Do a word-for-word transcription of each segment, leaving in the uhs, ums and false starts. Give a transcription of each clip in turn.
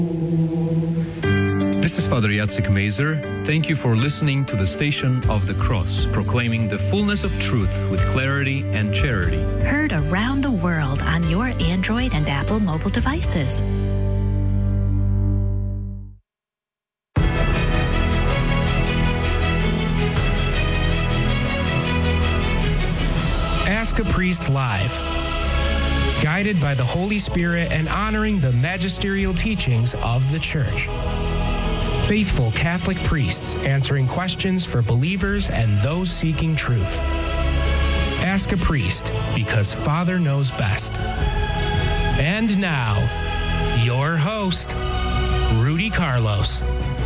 This is Father Jacek Mazer. Thank you for listening to the Station of the Cross, proclaiming the fullness of truth with clarity and charity. Heard around the world on your Android and Apple mobile devices. Ask a Priest Live. Guided by the Holy Spirit and honoring the magisterial teachings of the Church. Faithful Catholic priests answering questions for believers and those seeking truth. Ask a Priest, because Father knows best. And now, your host, Rudy Carlos.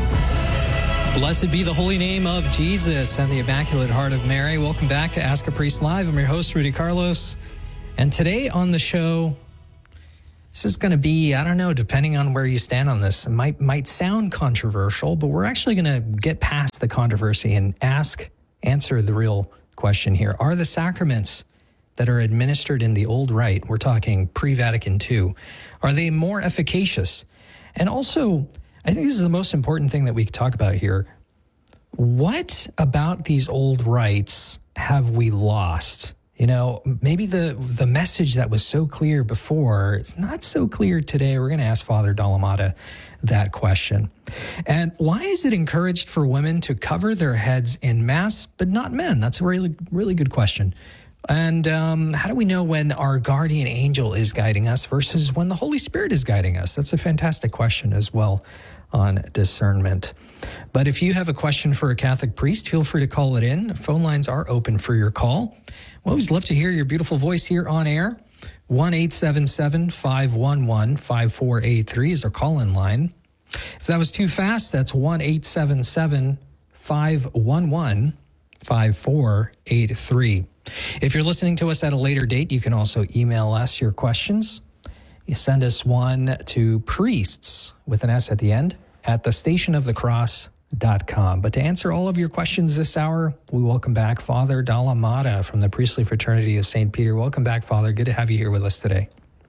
Blessed be the holy name of Jesus and the Immaculate Heart of Mary. Welcome back to Ask a Priest Live. I'm your host, Rudy Carlos. And today on the show, this is going to be, I don't know, depending on where you stand on this, it might, might sound controversial, but we're actually going to get past the controversy and ask, answer the real question here. Are the sacraments that are administered in the old rite, we're talking pre-Vatican two, are they more efficacious? And also, I think this is the most important thing that we could talk about here. What about these old rites have we lost? You know, maybe the the message that was so clear before is not so clear today. We're going to ask Father Dallamada that question. And why is it encouraged for women to cover their heads in Mass, but not men? That's a really, really good question. And um, how do we know when our guardian angel is guiding us versus when the Holy Spirit is guiding us? That's a fantastic question as well on discernment. But if you have a question for a Catholic priest, feel free to call it in. Phone lines are open for your call. We always love to hear your beautiful voice here on air. one eight seven seven, five one one, five four eight three is our call-in line. If that was too fast, that's one eight seven seven, five one one, five four eight three. If you're listening to us at a later date, you can also email us your questions. You send us one to priests with an S at the end at the station of the cross dot com. But to answer all of your questions this hour, we welcome back Father Dallamada from the Priestly Fraternity of Saint Peter. Welcome back, Father. Good to have you here with us today.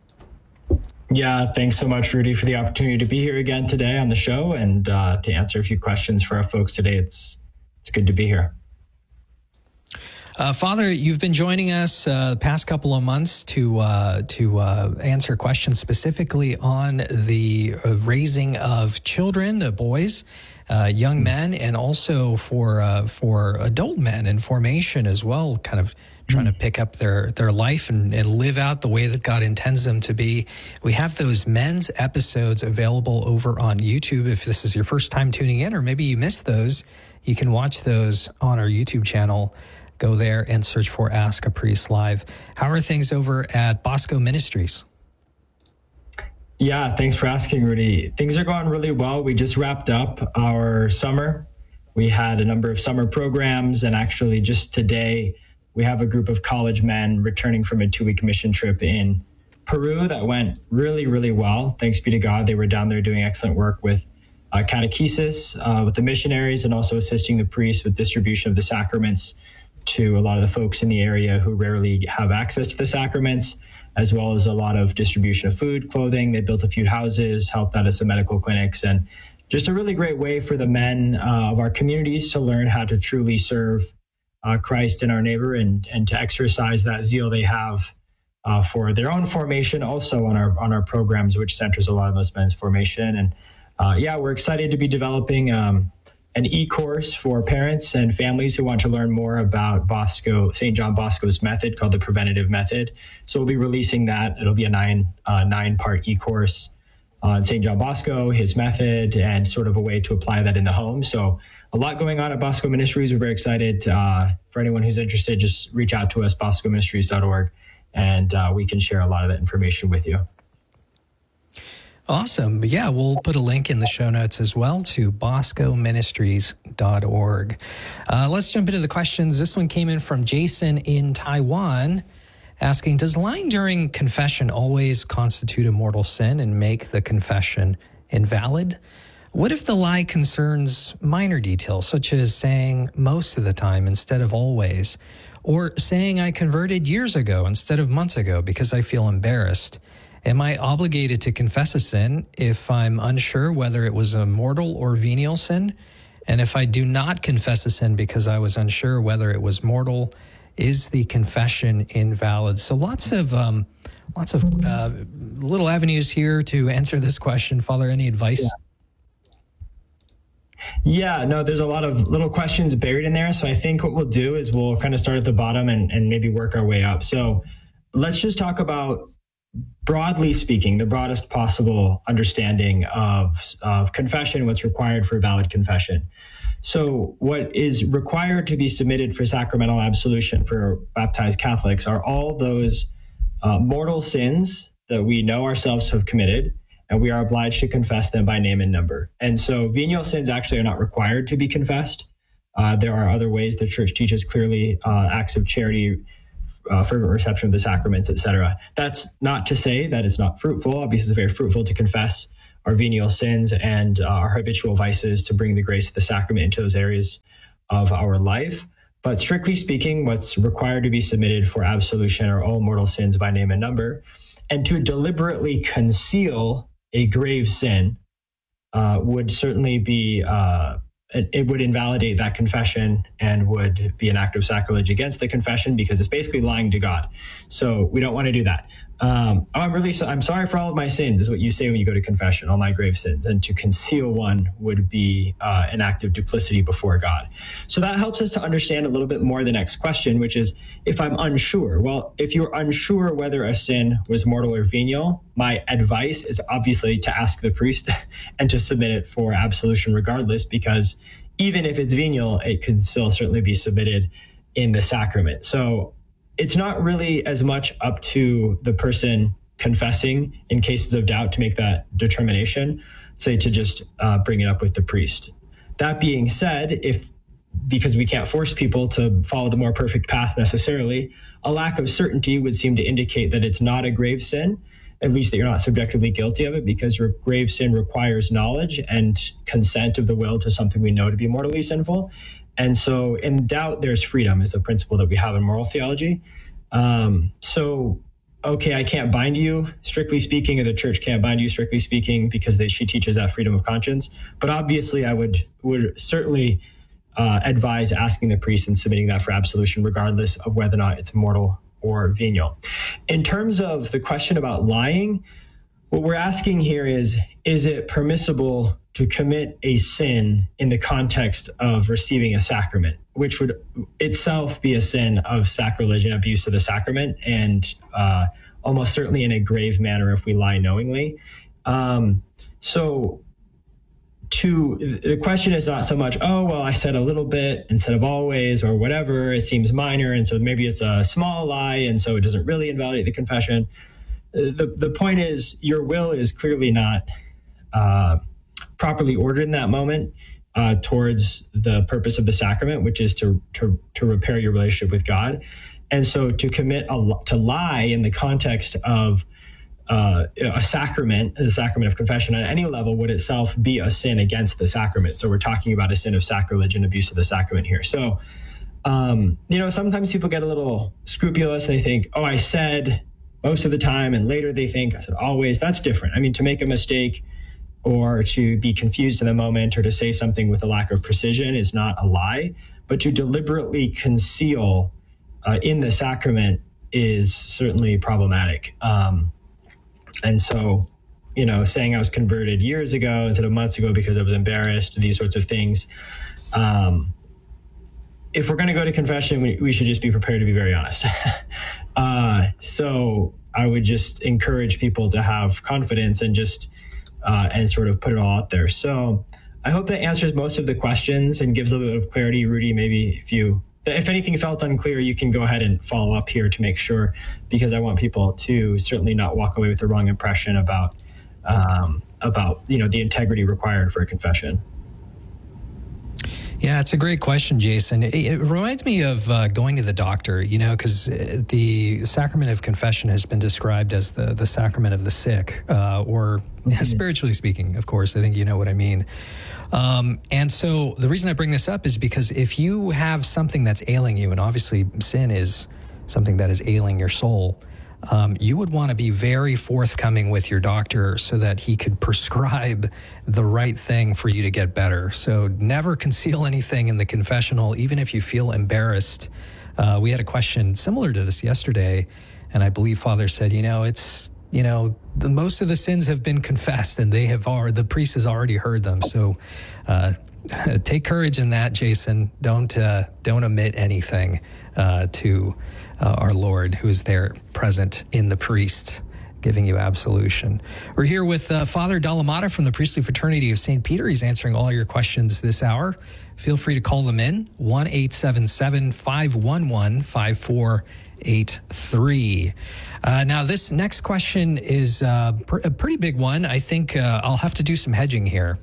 Yeah, thanks so much, Rudy, for the opportunity to be here again today on the show and uh, to answer a few questions for our folks today. It's it's good to be here. Uh, Father, you've been joining us uh, the past couple of months to uh, to uh, answer questions specifically on the uh, raising of children, uh, boys, uh, young men, and also for uh, for adult men in formation as well, kind of trying to pick up their, their life and, and live out the way that God intends them to be. We have those men's episodes available over on YouTube. If this is your first time tuning in, or maybe you missed those, you can watch those on our YouTube channel. Go there and search for Ask a Priest Live. How are things over at Bosco Ministries? Yeah, thanks for asking, Rudy. Things are going really well. We just wrapped up our summer. We had a number of summer programs, and actually just today, we have a group of college men returning from a two-week mission trip in Peru that went really, really well. Thanks be to God. They were down there doing excellent work with uh, catechesis, uh, with the missionaries, and also assisting the priests with distribution of the sacraments to a lot of the folks in the area who rarely have access to the sacraments, as well as a lot of distribution of food, clothing. They built a few houses, helped out at some medical clinics, and just a really great way for the men uh, of our communities to learn how to truly serve uh, Christ and our neighbor, and, and to exercise that zeal they have uh, for their own formation, also on our on our programs, which centers a lot of those men's formation. And uh, yeah, we're excited to be developing um, an e-course for parents and families who want to learn more about Bosco, Saint John Bosco's method called the Preventative Method. So we'll be releasing that. It'll be a nine, uh, nine part e-course on Saint John Bosco, his method, and sort of a way to apply that in the home. So a lot going on at Bosco Ministries. We're very excited. Uh, for anyone who's interested, just reach out to us, bosco ministries dot org, and uh, we can share a lot of that information with you. Awesome. Yeah, we'll put a link in the show notes as well to bosco ministries dot org. Uh, let's jump into the questions. This one came in from Jason in Taiwan, asking, does lying during confession always constitute a mortal sin and make the confession invalid? What if the lie concerns minor details, such as saying most of the time instead of always, or saying I converted years ago instead of months ago because I feel embarrassed? Am I obligated to confess a sin if I'm unsure whether it was a mortal or venial sin? And if I do not confess a sin because I was unsure whether it was mortal, is the confession invalid? So lots of um, lots of uh, little avenues here to answer this question. Father, any advice? Yeah. Yeah, no, there's a lot of little questions buried in there. So I think what we'll do is we'll kind of start at the bottom and, and maybe work our way up. So let's just talk about, broadly speaking, the broadest possible understanding of, of confession, what's required for valid confession. So what is required to be submitted for sacramental absolution for baptized Catholics are all those uh, mortal sins that we know ourselves to have committed, and we are obliged to confess them by name and number. And so venial sins actually are not required to be confessed. Uh, there are other ways the church teaches clearly, uh, acts of charity, uh, fervent reception of the sacraments, et cetera. That's not to say that it's not fruitful. Obviously, it's very fruitful to confess our venial sins and uh, our habitual vices to bring the grace of the sacrament into those areas of our life. But strictly speaking, what's required to be submitted for absolution are all mortal sins by name and number. And to deliberately conceal a grave sin uh, would certainly be, uh, it, it would invalidate that confession and would be an act of sacrilege against the confession because it's basically lying to God. So we don't want to do that. Um, oh, I'm really, so, I'm sorry for all of my sins is what you say when you go to confession, all my grave sins. And to conceal one would be uh, an act of duplicity before God. So that helps us to understand a little bit more the next question, which is if I'm unsure. Well, if you're unsure whether a sin was mortal or venial, my advice is obviously to ask the priest and to submit it for absolution regardless, because even if it's venial, it could still certainly be submitted in the sacrament. So it's not really as much up to the person confessing in cases of doubt to make that determination, say to just uh, bring it up with the priest. That being said, if because we can't force people to follow the more perfect path necessarily, a lack of certainty would seem to indicate that it's not a grave sin, at least that you're not subjectively guilty of it, because your grave sin requires knowledge and consent of the will to something we know to be mortally sinful. And so in doubt, there's freedom is a principle that we have in moral theology. Um, so, okay, I can't bind you, strictly speaking, or the church can't bind you, strictly speaking, because they, she teaches that freedom of conscience. But obviously, I would would certainly uh, advise asking the priest and submitting that for absolution, regardless of whether or not it's mortal or venial. In terms of the question about lying, what we're asking here is, is it permissible to commit a sin in the context of receiving a sacrament, which would itself be a sin of sacrilege and abuse of the sacrament, and uh, almost certainly in a grave manner if we lie knowingly. Um, so to the question is not so much, oh, well, I said a little bit instead of always or whatever, it seems minor, and so maybe it's a small lie, and so it doesn't really invalidate the confession. The, the point is your will is clearly not uh, properly ordered in that moment uh, towards the purpose of the sacrament, which is to, to to repair your relationship with God. And so to commit a, to lie in the context of uh, a sacrament, the sacrament of confession at any level would itself be a sin against the sacrament. So we're talking about a sin of sacrilege and abuse of the sacrament here. So, um, you know, sometimes people get a little scrupulous and they think, oh, I said most of the time, and later they think I said always. That's different. I mean, to make a mistake or to be confused in the moment or to say something with a lack of precision is not a lie, but to deliberately conceal uh, in the sacrament is certainly problematic. Um, and so, you know, saying I was converted years ago instead of months ago because I was embarrassed, these sorts of things. Um, if we're going to go to confession, we, we should just be prepared to be very honest. uh, so I would just encourage people to have confidence and just Uh, and sort of put it all out there. So I hope that answers most of the questions and gives a little bit of clarity. Rudy, maybe if you, if anything felt unclear, you can go ahead and follow up here to make sure, because I want people to certainly not walk away with the wrong impression about, um, about, you know, the integrity required for a confession. Yeah, it's a great question, Jason. It, it reminds me of uh, going to the doctor, you know, because the sacrament of confession has been described as the, the sacrament of the sick, uh, or mm-hmm. spiritually speaking, of course. I think you know what I mean. Um, and so the reason I bring this up is because if you have something that's ailing you, and obviously sin is something that is ailing your soul, um, you would want to be very forthcoming with your doctor so that he could prescribe the right thing for you to get better. So never conceal anything in the confessional, even if you feel embarrassed. Uh, we had a question similar to this yesterday, and I believe Father said, you know, it's, you know, the most of the sins have been confessed and they have already, the priest has already heard them. So uh, take courage in that, Jason. Don't, uh, don't omit anything uh, to uh, our Lord, who is there present in the priest, giving you absolution. We're here with uh, Father Dalamata from the Priestly Fraternity of Saint Peter. He's answering all your questions this hour. Feel free to call them in, one eight seven seven, five one one, five four eight three. Uh, now, this next question is uh, pr- a pretty big one. I think uh, I'll have to do some hedging here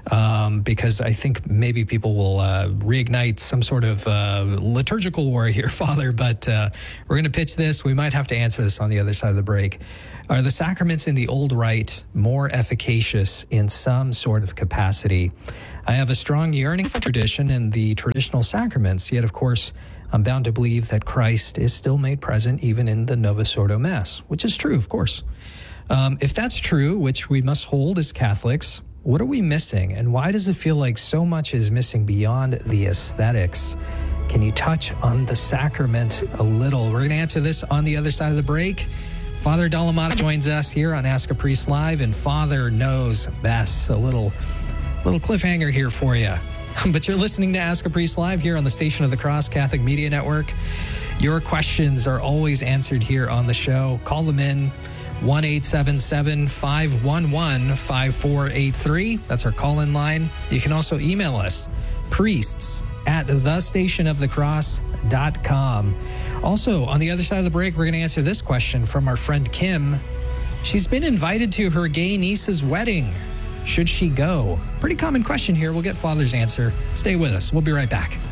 um, because I think maybe people will uh, reignite some sort of uh, liturgical war here, Father, but uh, we're going to pitch this. We might have to answer this on the other side of the break. Are the sacraments in the old rite more efficacious in some sort of capacity? I have a strong yearning for tradition and the traditional sacraments, yet, of course, I'm bound to believe that Christ is still made present even in the Novus Ordo Mass, which is true, of course. Um, if that's true, which we must hold as Catholics, what are we missing? And why does it feel like so much is missing beyond the aesthetics? Can you touch on the sacrament a little? We're going to answer this on the other side of the break. Father Dalamata joins us here on Ask a Priest Live, and Father knows best. A little, little cliffhanger here for you. But you're listening to Ask a Priest Live here on the Station of the Cross Catholic Media Network. Your questions are always answered here on the show. Call them in, one eight seven seven, five one one, five four eight three. That's our call-in line. You can also email us, priests at the station of the cross dot com. Also, on the other side of the break, we're going to answer this question from our friend Kim. She's been invited to her gay niece's wedding. Should she go? Pretty common question here. We'll get Father's answer. Stay with us. We'll be right back.